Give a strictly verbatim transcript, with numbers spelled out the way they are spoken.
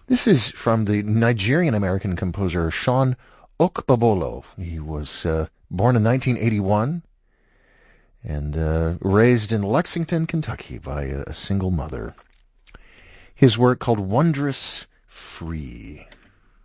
This is from the Nigerian-American composer Sean Okpebholo. He was uh, born in nineteen eighty-one and uh, raised in Lexington, Kentucky by a, a single mother. His work called Wondrous Free.